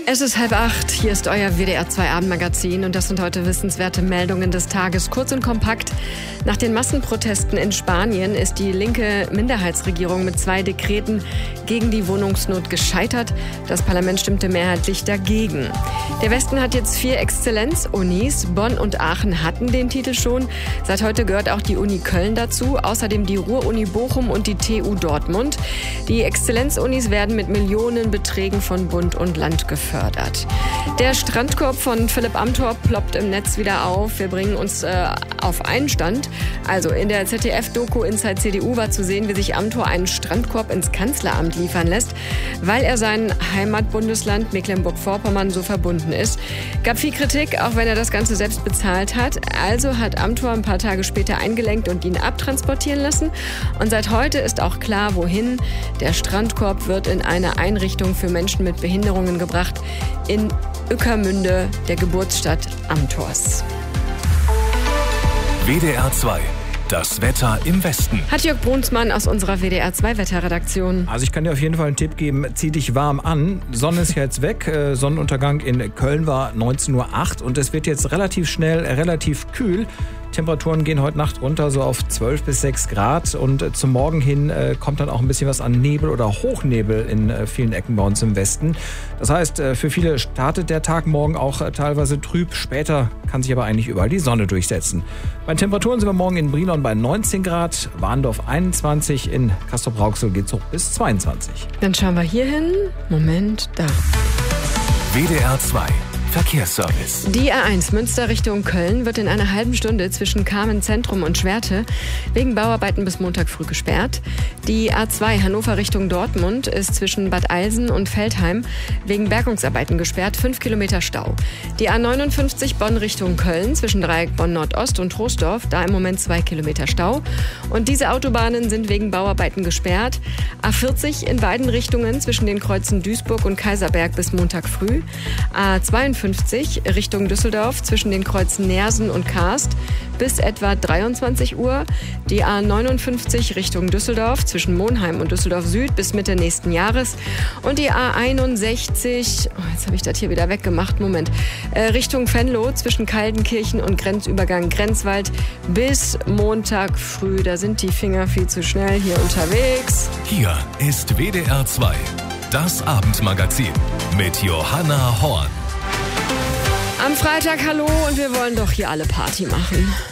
Es ist 7:30, hier ist euer WDR 2 Abendmagazin und das sind heute wissenswerte Meldungen des Tages. Kurz und kompakt. Nach den Massenprotesten in Spanien ist die linke Minderheitsregierung mit 2 Dekreten gegen die Wohnungsnot gescheitert. Das Parlament stimmte mehrheitlich dagegen. Der Westen hat jetzt 4 Exzellenz-Unis. Bonn und Aachen hatten den Titel schon. Seit heute gehört auch die Uni Köln dazu. Außerdem die Ruhr-Uni Bochum und die TU Dortmund. Die Exzellenz-Unis werden mit Millionenbeträgen von Bund und Land gefördert. Der Strandkorb von Philipp Amthor ploppt im Netz wieder auf. Wir bringen uns auf einen Stand. Also in der ZDF-Doku Inside CDU war zu sehen, wie sich Amthor einen Strandkorb ins Kanzleramt liefern lässt, weil er sein Heimatbundesland Mecklenburg-Vorpommern so verbunden ist. Gab viel Kritik, auch wenn er das Ganze selbst bezahlt hat. Also hat Amthor ein paar Tage später eingelenkt und ihn abtransportieren lassen. Und seit heute ist auch klar, wohin. Der Strandkorb wird in eine Einrichtung für Menschen mit Behinderungen gebracht, in Ueckermünde, der Geburtsstadt Amthors. WDR 2. Das Wetter im Westen. Hat Jörg Brunsmann aus unserer WDR 2 Wetterredaktion. Also ich kann dir auf jeden Fall einen Tipp geben, zieh dich warm an. Sonne ist jetzt weg, Sonnenuntergang in Köln war 19:08 Uhr und es wird jetzt relativ schnell, relativ kühl. Temperaturen gehen heute Nacht runter, so auf 12 bis 6 Grad und zum Morgen hin kommt dann auch ein bisschen was an Nebel oder Hochnebel in vielen Ecken bei uns im Westen. Das heißt, für viele startet der Tag morgen auch teilweise trüb. Später kann sich aber eigentlich überall die Sonne durchsetzen. Bei Temperaturen sind wir morgen in Brilon bei 19 Grad, Warndorf 21, in Castrop-Rauxel geht's hoch bis 22. Dann schauen wir hier hin. Moment, da. WDR 2. Verkehrsservice. Die A1 Münster Richtung Köln wird in einer halben Stunde zwischen Kamen Zentrum und Schwerte wegen Bauarbeiten bis Montag früh gesperrt. Die A2 Hannover Richtung Dortmund ist zwischen Bad Eilsen und Veltheim wegen Bergungsarbeiten gesperrt, 5 Kilometer Stau. Die A59 Bonn Richtung Köln zwischen Dreieck Bonn Nordost und Troisdorf, da im Moment 2 Kilometer Stau. Und diese Autobahnen sind wegen Bauarbeiten gesperrt. A40 in beiden Richtungen zwischen den Kreuzen Duisburg und Kaiserberg bis Montag früh. A52 Richtung Düsseldorf zwischen den Kreuzen Neersen und Karst bis etwa 23 Uhr. Die A59 Richtung Düsseldorf zwischen Monheim und Düsseldorf Süd bis Mitte nächsten Jahres. Und die A61, jetzt habe ich das hier wieder weggemacht, Richtung Venlo zwischen Kaldenkirchen und Grenzübergang Grenzwald bis Montag früh. Da sind die Finger viel zu schnell hier unterwegs. Hier ist WDR 2, das Abendmagazin mit Johanna Horn. Am Freitag, hallo, und wir wollen doch hier alle Party machen.